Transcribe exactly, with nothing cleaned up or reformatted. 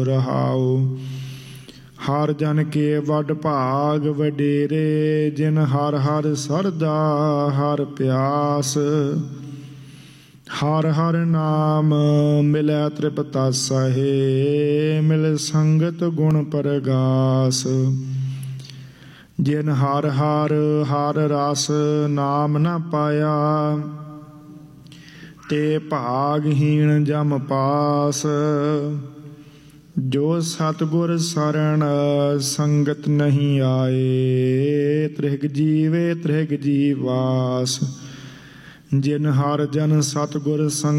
ਰਹਾਉ। ਹਰ ਜਨ ਕੇ ਵੱਡ ਭਾਗ ਵਡੇਰੇ, ਜਿਨ ਹਰ ਹਰ ਸਰਦਾ ਹਰ ਪਿਆਸ। ਹਰ ਹਰ ਨਾਮ ਮਿਲੈ ਤ੍ਰਿਪਤਾਸਹਿ, ਮਿਲ ਸੰਗਤ ਗੁਣ ਪਰਗਾਸ। ਜਿਨ ਹਰ ਹਰ ਹਰ ਰਸ ਨਾਮ ਨ ਪਾਇਆ, ਤੇ ਭਾਗਹੀਣ ਜਮ ਪਾਸ। ਜੋ ਸਤਿਗੁਰ ਸਰਣ ਸੰਗਤ ਨਹੀਂ ਆਏ, ਤ੍ਰਿਗ ਜੀਵੇ ਤ੍ਰਿਗ ਜੀਵਾਸ। ਜਿਨ ਹਰ ਜਨ ਸਤਿਗੁਰ ਸੰਗ